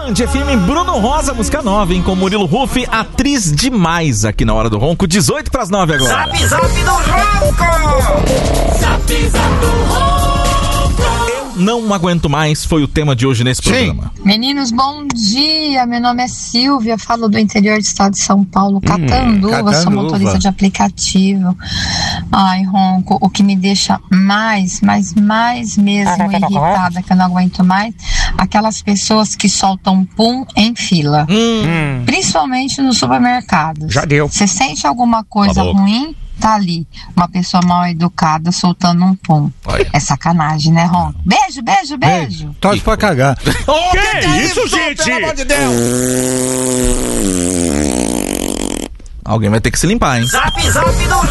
Band FM, Bruno Rosa, música nova, hein? Com Murilo Huff, atriz demais aqui na Hora do Ronco, 8:50 agora. Zap Zap do Ronco! Zap Zap do Ronco! Não aguento mais, foi o tema de hoje nesse programa. Meninos, bom dia, meu nome é Silvia, falo do interior do estado de São Paulo, Catanduva, sou motorista de aplicativo. Ai, Ronco, o que me deixa mais mesmo irritada, que eu não aguento mais, aquelas pessoas que soltam pum em fila, principalmente no supermercado. Já deu. Você sente alguma coisa ruim? Tá ali, uma pessoa mal educada soltando um pum. Olha. É sacanagem, né, Ron? Beijo. Torce pra cagar. Oh, que é isso, gente? Pelo amor de Deus! Alguém vai ter que se limpar, hein? Zap Zap do